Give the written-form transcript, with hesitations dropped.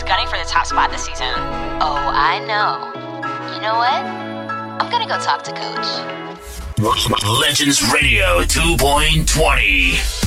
gunning for the top spot this season. Oh, I know. You know what? I'm gonna go talk to Coach. Legends Radio 2.20.